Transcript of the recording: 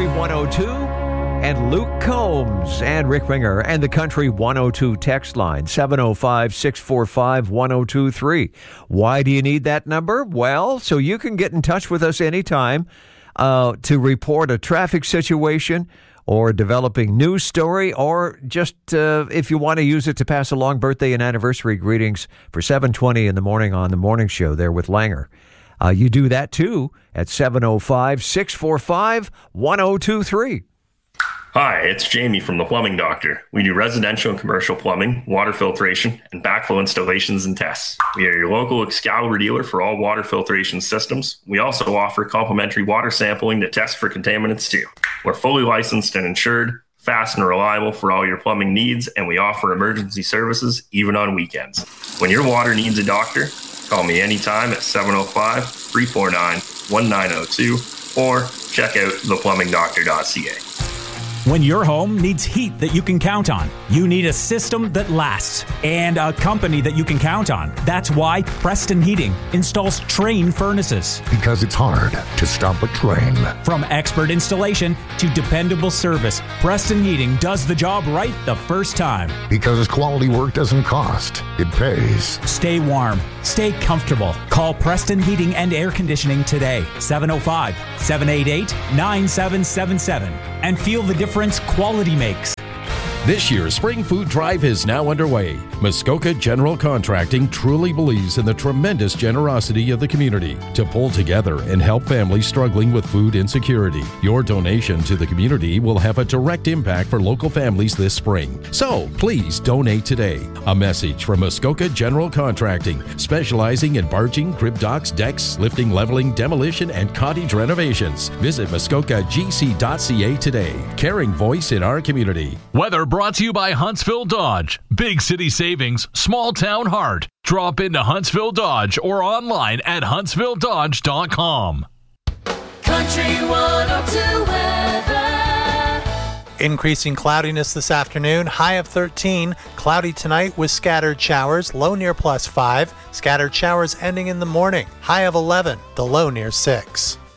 102, and Luke Combs and Rick Ringer, and the Country 102 text line, 705-645-1023. Why do you need that number? Well, so you can get in touch with us anytime to report a traffic situation or developing news story, or just if you want to use it to pass along birthday and anniversary greetings for 7:20 in the morning on the morning show there with Langer. You do that too at 705-645-1023. Hi, it's Jamie from The Plumbing Doctor. We do residential and commercial plumbing, water filtration, and backflow installations and tests. We are your local Excalibur dealer for all water filtration systems. We also offer complimentary water sampling to test for contaminants too. We're fully licensed and insured, fast and reliable for all your plumbing needs, and we offer emergency services even on weekends. When your water needs a doctor, call me anytime at 705-349-1902 or check out theplumbingdoctor.ca. When your home needs heat that you can count on, you need a system that lasts and a company that you can count on. That's why Preston Heating installs Trane furnaces. Because it's hard to stop a train. From expert installation to dependable service, Preston Heating does the job right the first time. Because quality work doesn't cost, it pays. Stay warm. Stay comfortable. Call Preston Heating and Air Conditioning today, 705-788-9777, and feel the difference quality makes. This year's Spring Food Drive is now underway. Muskoka General Contracting truly believes in the tremendous generosity of the community to pull together and help families struggling with food insecurity. Your donation to the community will have a direct impact for local families this spring. So please donate today. A message from Muskoka General Contracting, specializing in barging, crib docks, decks, lifting, leveling, demolition, and cottage renovations. Visit muskokagc.ca today. Caring voice in our community. Weather brought to you by Huntsville Dodge. Big city savings, small town heart. Drop into Huntsville Dodge or online at huntsvilledodge.com. Country 102 weather. Increasing cloudiness this afternoon, high of 13. Cloudy tonight with scattered showers, low near +5. Scattered showers ending in the morning, high of 11. The low near 6.